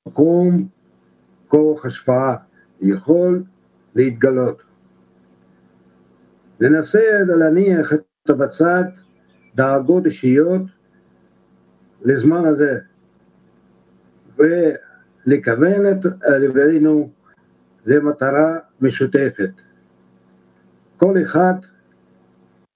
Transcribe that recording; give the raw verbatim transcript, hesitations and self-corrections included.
מקום כוח השפעה יכול להתגלות. ננסה להניח את בצד דאגות אישיות לזמן הזה, ולכוון את לבנו למטרה משותפת. כל אחד